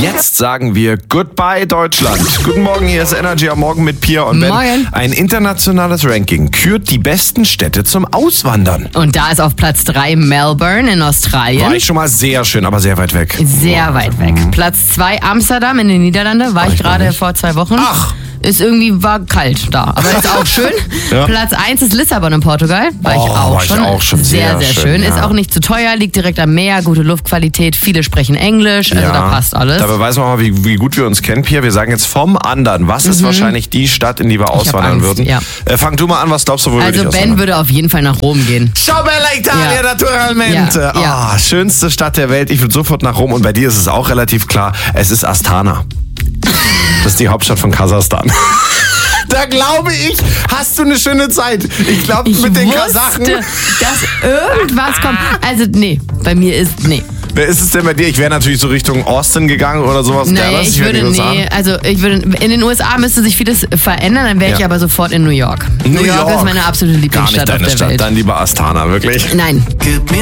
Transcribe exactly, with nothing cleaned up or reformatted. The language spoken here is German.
Jetzt sagen wir Goodbye Deutschland. Guten Morgen, hier ist Energy am Morgen mit Pia und Ben. Morgen. Ein internationales Ranking kürt die besten Städte zum Auswandern. Und da ist auf Platz drei Melbourne in Australien. War ich schon mal sehr schön, aber sehr weit weg. Sehr weit weg. Platz zwei Amsterdam in den Niederlanden. War ich ich noch gerade nicht. vor zwei Wochen. Ach. Ist irgendwie, war kalt da. Aber ist auch schön. Ja. Platz eins ist Lissabon in Portugal. War Oh, ich auch war ich schon. auch schon. Sehr, Sehr sehr schön, schön. ja. Ist auch nicht zu teuer, liegt direkt am Meer, gute Luftqualität, viele sprechen Englisch, also da passt alles. Da beweisen wir mal, wie, wie gut wir uns kennen, Pia. Wir sagen jetzt vom anderen. Was ist wahrscheinlich die Stadt, in die wir auswandern Angst, würden? ja. Äh, fang du mal an, was glaubst du, wo würde ich Also Ben auswandern? würde auf jeden Fall nach Rom gehen. Ciao Bella Italia, Ja. naturalmente. Ja, ja. Ah, schönste Stadt der Welt. Ich will sofort nach Rom. Und bei dir ist es auch relativ klar. Es ist Astana. Das ist die Hauptstadt von Kasachstan. Da glaube ich, hast du eine schöne Zeit. Ich glaube, Ich mit den wusste, Kasachen. dass irgendwas kommt. Also nee, bei mir ist, nee. Wer ist es denn bei dir? Ich wäre natürlich so Richtung Austin gegangen oder sowas. Nee, Dallas. ich wär würde, in den U S A. nee, also ich würde, in den U S A müsste sich vieles verändern, dann wäre ich Ja. aber sofort in New York. New New York York. ist meine absolute Gar nicht Lieblingsstadt deine auf der Stadt, Welt. dann lieber Astana, wirklich. Nein. Gib mir